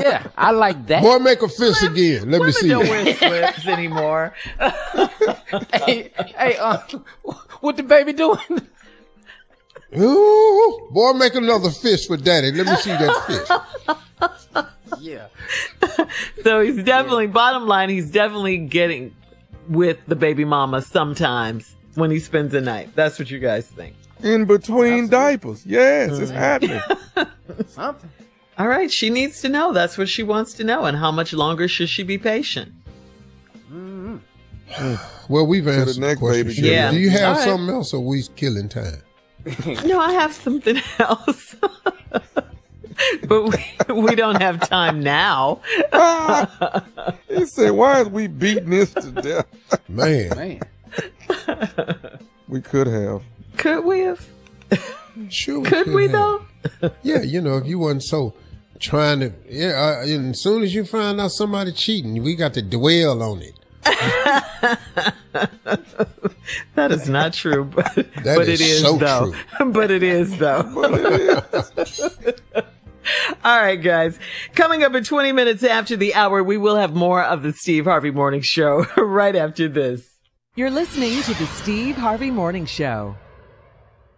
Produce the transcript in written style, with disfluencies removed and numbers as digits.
Yeah, I like that. Boy, make a fist again. Let me see Don't it. wear slips anymore. Hey, what the baby doing? Ooh, boy, make another fist for daddy. Let me see that fist. Yeah. So he's definitely, bottom line, he's definitely getting with the baby mama sometimes when he spends the night. That's what you guys think. In between diapers. Yes, it's happening. Something. All right, she needs to know. That's what she wants to know. And how much longer should she be patient? Well, we've answered the next question. baby Shirley. Yeah. Do you have All right. something else, or we killing time? No, I have something else. But we don't have time now. He said, why is we beating this to death? Man, We could have. Could we have? sure. Could we have. though? Yeah, if you wasn't so trying to, and as soon as you find out somebody cheating, we got to dwell on it. That is not true, but is it is so though. true. But it is though. All right, guys. Coming up in 20 minutes after the hour, we will have more of the Steve Harvey Morning Show right after this. You're listening to the Steve Harvey Morning Show.